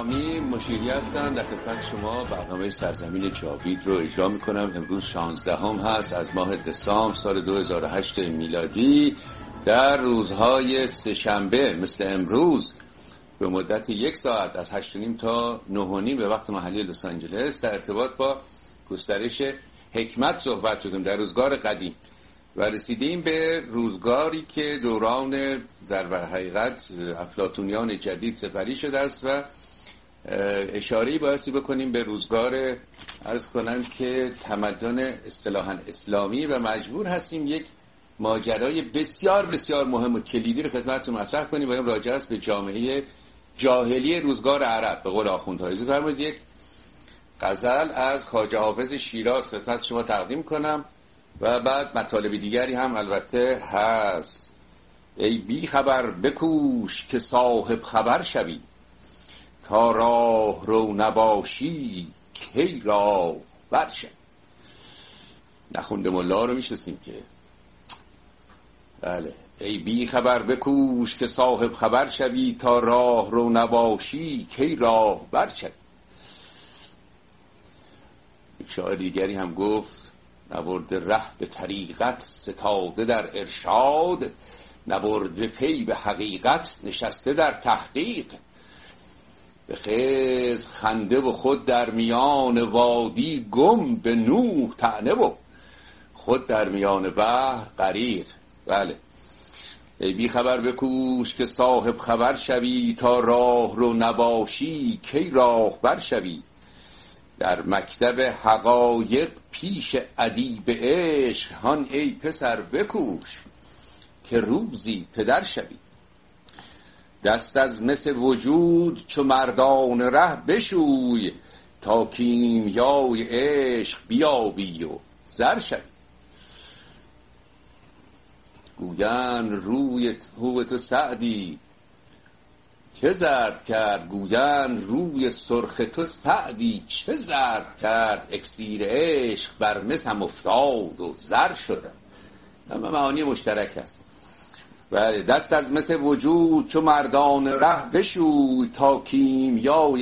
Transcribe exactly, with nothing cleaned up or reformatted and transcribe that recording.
گرامی، مشیری هستم. در خدمت شما برنامه سرزمین جاوید رو اجرا میکنم. امروز شانزدهم هست از ماه دسامبر سال دو هزار و هشت میلادی. در روزهای سه‌شنبه مثل امروز به مدت یک ساعت از هشت و نیم تا نه و نیم به وقت محلی لس آنجلس در ارتباط با گسترش حکمت صحبت کردیم در روزگار قدیم و رسیدیم به روزگاری که دوران در حقیقت افلاطونیان جدید سپری شده است و اشاره‌ای بایستی بکنیم به روزگار عرض کنند که تمدن اصطلاحاً اسلامی و مجبور هستیم یک ماجرای بسیار بسیار مهم و کلیدی رو خدمتتون مطرح کنیم و این راجع است به جامعه جاهلی روزگار عرب. به قول آخوندها اجازه فرمایید یک غزل از خواجه حافظ شیراز خدمت شما تقدیم کنم و بعد مطالب دیگری هم البته هست. ای بی خبر بکوش که صاحب خبر شوی، تا راه رو نباشی کی راه بر شوی. نخونده ملا رو میشناسیم که بله. ای بی خبر بکوش که صاحب خبر شوی، تا راه رو نباشی کی راه بر شوی. یک شاعر دیگری هم گفت نبرده ره به طریقت ستاده در ارشاد، نبرده پی به حقیقت نشسته در تحقیق. به خضر خنده و خود در میان وادی گم، به نوح طعنه و خود در میان بحر غریق. بله. ای بی خبر بکوش که صاحب خبر شوی، تا راه رو نباشی کی راه بر شوی. در مکتب حقایق پیش ادیب عشق، هان ای پسر بکوش که روزی پدر شوی. دست از مس وجود چو مردان ره بشوی، تا کیمیای عشق بیابی و زر شوی. گویند روی هو تو سعدی چه زرد کرد، گویند روی سرخ تو سعدی چه زرد کرد. اکسیر عشق بر مس هم افتاد و زر شد. اما معانی مشترک است. بله. دست از مس وجود چو مردان ره بشوی، تا کیمیای